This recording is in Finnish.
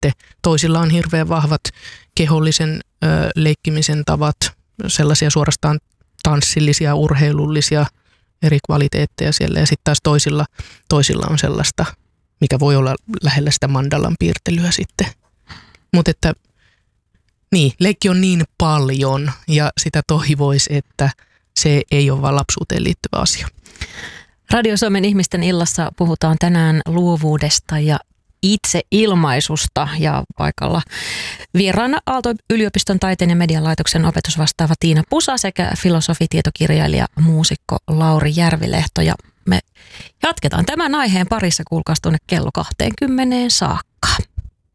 sitten toisilla on hirveän vahvat kehollisen leikkimisen tavat, sellaisia suorastaan tanssillisia, urheilullisia eri kvaliteetteja siellä. Ja sitten taas toisilla on sellaista, mikä voi olla lähellä sitä mandalan piirtelyä sitten. Mutta että niin, leikki on niin paljon ja sitä toivoisi, että se ei ole vain lapsuuteen liittyvä asia. Radio Suomen ihmisten illassa puhutaan tänään luovuudesta ja itseilmaisusta ja paikalla vieraana Aalto-yliopiston taiteen ja median laitoksen opetusvastaava Tiina Pusa sekä filosofi, tietokirjailija, muusikko Lauri Järvilehto. Ja me jatketaan tämän aiheen parissa, kuulkaas tuonne kello 20 saakka.